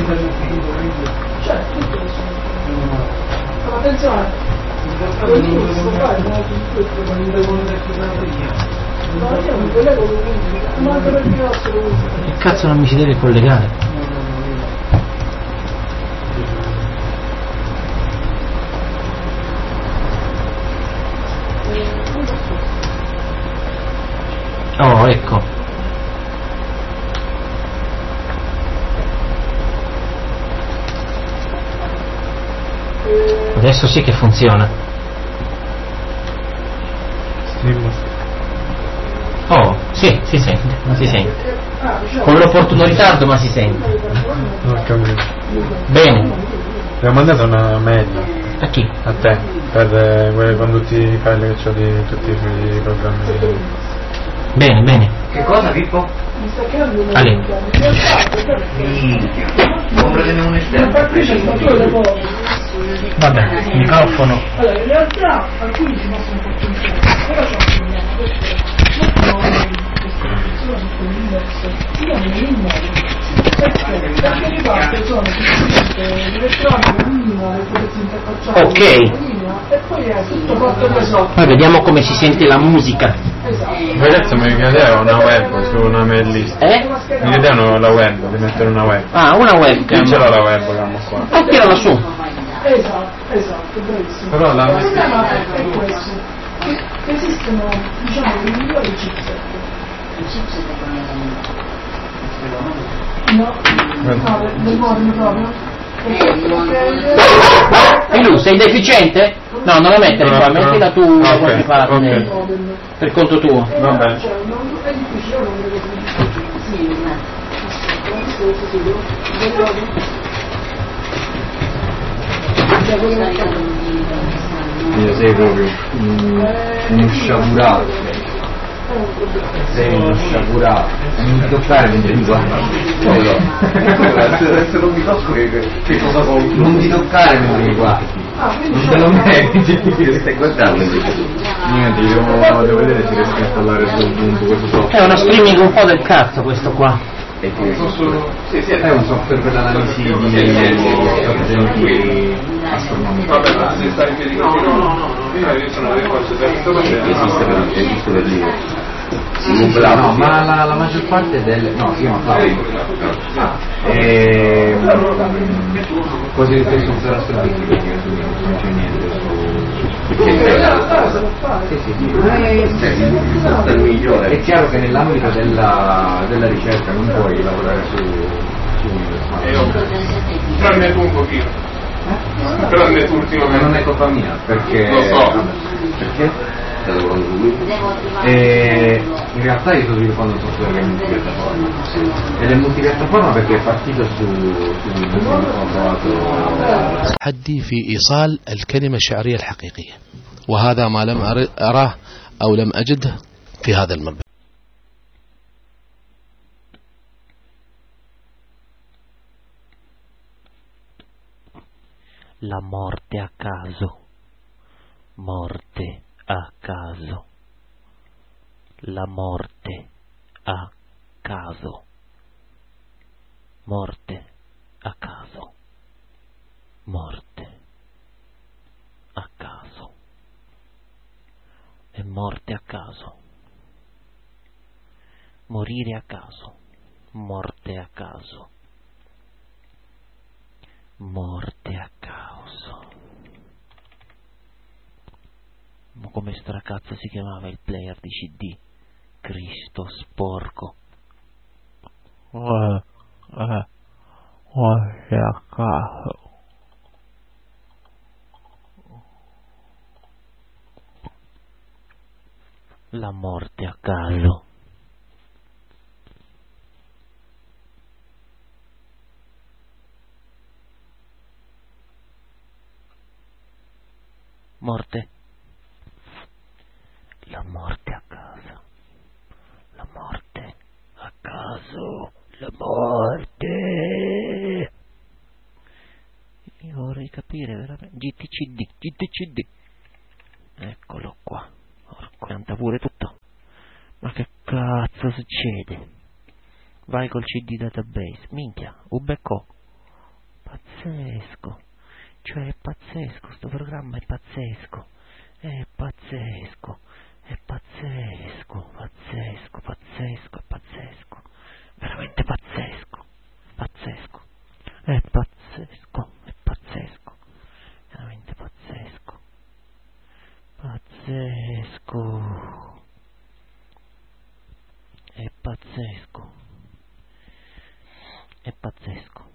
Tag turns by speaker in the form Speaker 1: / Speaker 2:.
Speaker 1: Certo, tutto questo. Ma attenzione, non si può fare, ma io mi collego comunque, ma anche per il nostro comunque.
Speaker 2: Che cazzo non mi si deve collegare? Oh, ecco. Adesso sì che funziona. Oh, sì, si sente, si sente. Con l'opportuno ritardo, ma si sente.
Speaker 3: Non capito.
Speaker 2: Bene.
Speaker 3: Abbiamo mandato una mail
Speaker 2: A chi?
Speaker 3: a te per quando ti fai le cioè di tutti i programmi.
Speaker 2: Bene, bene.
Speaker 4: Che cosa, Pippo?
Speaker 2: Ale.
Speaker 4: Compratene un esterno.
Speaker 2: Vabbè, il microfono.
Speaker 1: Allora, in realtà alcuni si possono far però c'è un problema, perché io non mi immagino perché da che parte sono l'elettronica minima le potessi interfacciare
Speaker 2: Ok.
Speaker 1: e poi è tutto fatto da sotto.
Speaker 2: Poi vediamo come si sente la musica.
Speaker 3: Ragazzi, mi chiedevano una web su una mail list. Mi chiedevano la web, di mettere una web.
Speaker 2: Ah, una webcam.
Speaker 3: Io ce l'ho la webcam qua.
Speaker 2: Tirala su.
Speaker 1: Esatto, bravissimo.
Speaker 3: Però la
Speaker 1: il problema è questo, che esistono, diciamo, i migliori chipset. No, del modem proprio.
Speaker 2: E lui, sei deficiente? No, non la mettere qua, mettila tu da qualche parte.
Speaker 3: Ok.
Speaker 2: Per conto tuo.
Speaker 3: Va bene.
Speaker 1: Cioè, è difficile, io non vedo
Speaker 4: Io sei proprio uno sciagurato. Sei uno sciagurato. Non ti toccare mentre mi guardi. Adesso non mi tocco che cosa vuoi? Non ti toccare mentre mi guardi. Non te lo meriti, ti stai guardando invece.
Speaker 3: Niente, devo vedere se riesco a installare su questo software.
Speaker 2: È uno streaming un po' del cazzo questo qua.
Speaker 4: È un software per l'analisi di sorgenti astronomiche.
Speaker 3: Vabbè, se stai in piedi così io sono le cose
Speaker 4: Esiste per lì. No, ma la maggior parte delle... No, si chiama Cloud. Cose di questo software astronomiche perché non c'è niente è il migliore. È chiaro che nell'ambito della ricerca non puoi lavorare su Windows.
Speaker 3: Tranne tu un pochino. Tranne tu ultimamente.
Speaker 4: Non è colpa mia, perché...
Speaker 3: Lo so.
Speaker 4: Perché? Stai lavorando su Windows? E in realtà io sto sviluppando un software che è multipiattaforma. Ed è multipiattaforma perché è partito su Windows. Ho provato...
Speaker 5: تحدي في إيصال الكلمة الشعرية الحقيقية، وهذا ما لم أراه أو لم أجده في هذا المربع.
Speaker 2: La morte a caso. Morte a caso. La morte a caso. Morte a caso. Morte a caso. E morte a caso. Morire a caso. Morte a caso. Morte a caso. Ma come stracazzo si chiamava il player di CD? Cristo sporco. Morte a caso. La morte a caso. Morte. La morte a casa. La morte a caso. La morte. Io vorrei capire veramente. GTCD. Eccolo qua. Porco, canta pure tutto. Ma che cazzo succede? Vai col CD database. Minchia, ubecco. pazzesco, cioè è pazzesco, sto programma è pazzesco, è pazzesco, è pazzesco, pazzesco, pazzesco, è pazzesco, veramente pazzesco, pazzesco, è pazzesco, è pazzesco, veramente pazzesco, pazzesco, è pazzesco, è pazzesco.